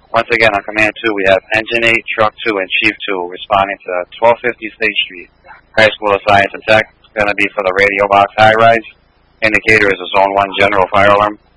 Once again, on Command 2, we have Engine 8, Truck 2, and Chief 2 responding to 1250 State Street, High School of Science and Tech. It's going to be for the radio box high rise. Indicator is a Zone 1 general fire alarm.